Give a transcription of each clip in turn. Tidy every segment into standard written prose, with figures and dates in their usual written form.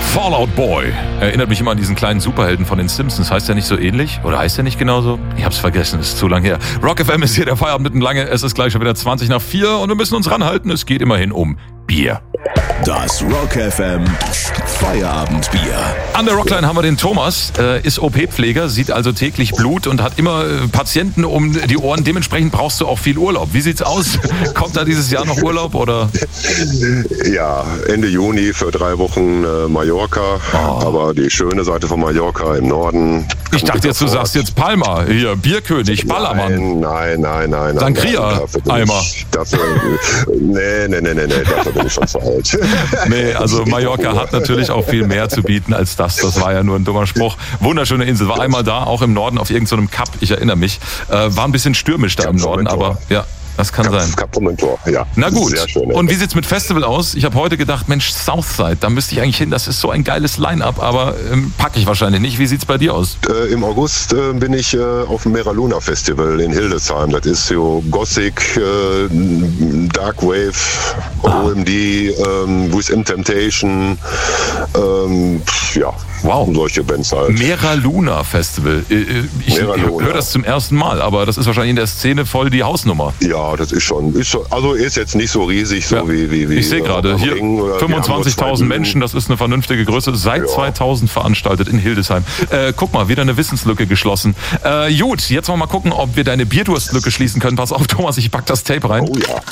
Fallout Boy. Erinnert mich immer an diesen kleinen Superhelden von den Simpsons. Heißt der nicht so ähnlich? Oder heißt der nicht genauso? Ich hab's vergessen, ist zu lang her. Rock FM ist hier der Feierabend mitten lange. Es ist gleich schon wieder 20:04 und wir müssen uns ranhalten. Es geht immerhin um Bier. Das Rock FM Feierabendbier. An der Rockline haben wir den Thomas, ist OP-Pfleger, sieht also täglich Blut und hat immer Patienten um die Ohren. Dementsprechend brauchst du auch viel Urlaub. Wie sieht's aus? Kommt da dieses Jahr noch Urlaub oder? Ja, Ende Juni für 3 Wochen Mallorca. Oh. Aber die schöne Seite von Mallorca im Norden. Ich dachte jetzt, du sagst jetzt Palma, hier, Bierkönig, Ballermann. Nein. Sangria, Eimer. Nee, dafür bin ich schon zu alt. Nee, also Mallorca hat natürlich auch viel mehr zu bieten als das. Das war ja nur ein dummer Spruch. Wunderschöne Insel. War einmal da, auch im Norden auf irgendeinem Kap. Ich erinnere mich. War ein bisschen stürmisch da im Norden, aber ja. Das kann sein. Kap Formentor, ja. Na gut. Sehr schön, und wie sieht's mit Festival aus? Ich habe heute gedacht, Mensch, Southside, da müsste ich eigentlich hin. Das ist so ein geiles Line-Up, aber packe ich wahrscheinlich nicht. Wie sieht's bei dir aus? Im August bin ich auf dem Mera Luna Festival in Hildesheim. Das ist so Gothic, Darkwave, OMD, With Temptation, ja. Wow. Solche Bands halt. Mera Luna Festival. Ich höre das zum ersten Mal, aber das ist wahrscheinlich in der Szene voll die Hausnummer. Ja, das ist schon. Also ist jetzt nicht so riesig, so wie ich sehe gerade, hier 25.000 Menschen, das ist eine vernünftige Größe. Seit 2000 veranstaltet in Hildesheim. Guck mal, wieder eine Wissenslücke geschlossen. Gut, jetzt wollen wir mal gucken, ob wir deine Bierdurstlücke schließen können. Pass auf, Thomas, ich pack das Tape rein. Oh ja.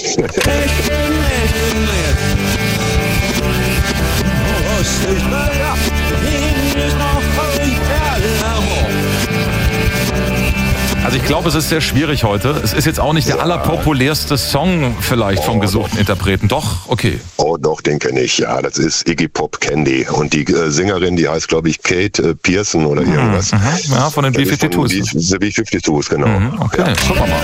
Also ich glaube, es ist sehr schwierig heute. Es ist jetzt auch nicht der allerpopulärste Song vielleicht vom gesuchten Interpreten. Doch, okay. Oh doch, den kenne ich. Ja, das ist Iggy Pop Candy. Und die Sängerin, die heißt, glaube ich, Kate Pearson oder irgendwas. Ja, von den B-52s. Die B-52s, genau. Okay, gucken wir mal.